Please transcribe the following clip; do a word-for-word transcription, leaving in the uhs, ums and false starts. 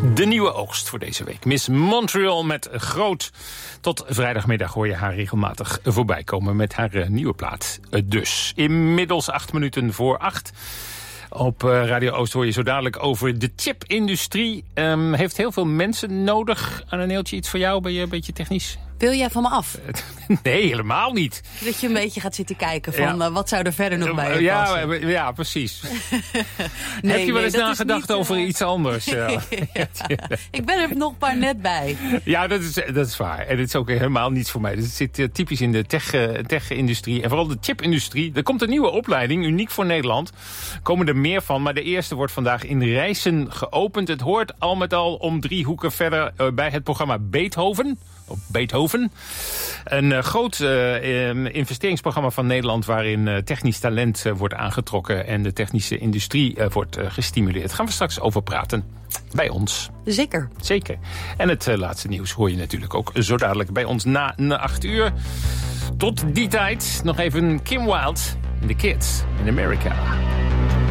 De nieuwe oogst voor deze week. Miss Montreal met Groot. Tot vrijdagmiddag hoor je haar regelmatig voorbij komen met haar uh, nieuwe plaat. Uh, dus inmiddels acht minuten voor acht. Op uh, Radio Oost hoor je zo dadelijk over de chipindustrie. Um, heeft heel veel mensen nodig. Anneeltje, iets voor jou? Ben je een beetje technisch? Wil jij van me af? Nee, helemaal niet. Dat je een beetje gaat zitten kijken van Ja. uh, wat zou er verder nog bij je ja, passen? Ja, precies. nee, Heb je wel nee, eens nagedacht niet, over uh... iets anders? Ja. Ik ben er nog maar net bij. Ja, dat is, dat is waar. En het is ook helemaal niets voor mij. Dus het zit uh, typisch in de tech, uh, tech-industrie. En vooral de chipindustrie. Er komt een nieuwe opleiding, uniek voor Nederland. Er komen er meer van, maar de eerste wordt vandaag in Rijssen geopend. Het hoort al met al om drie hoeken verder uh, bij het programma Beethoven. Op Beethoven. Een uh, groot uh, investeringsprogramma van Nederland waarin uh, technisch talent uh, wordt aangetrokken en de technische industrie uh, wordt uh, gestimuleerd. Daar gaan we straks over praten. Bij ons. Zeker. Zeker. En het uh, laatste nieuws hoor je natuurlijk ook zo dadelijk bij ons na, na acht uur. Tot die tijd nog even Kim Wilde en The Kids in America.